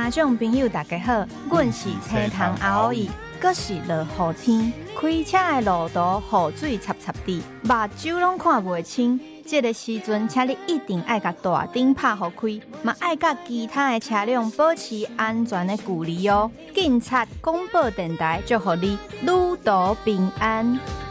家长朋友大家好，阮是青塘阿姨，阁是落雨天，开车的路途雨水插插地，目睭拢看袂清。这个时阵，请你一定爱甲大灯拍互开，嘛爱甲其他的车辆保持安全的距离哦。警察广播电台祝福你旅途平安。